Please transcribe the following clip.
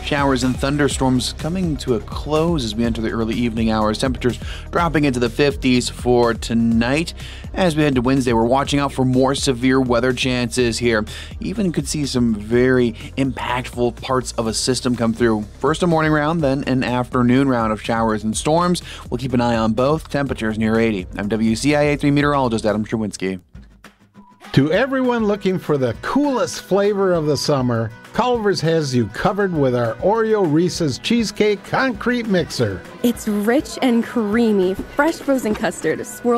Showers and thunderstorms coming to a close as we enter the early evening hours. Temperatures dropping into the 50s for tonight. As we head to Wednesday, we're watching out for more severe weather chances here. Even could see some very impactful parts of a system come through. First a morning round, then an afternoon round of showers and storms. We'll keep an eye on both. Temperatures near 80. I'm WCIA 3 meteorologist Adam Sherwinski. To everyone looking for the coolest flavor of the summer, Culver's has you covered with our Oreo Reese's Cheesecake Concrete Mixer. It's rich and creamy, fresh frozen custard swirled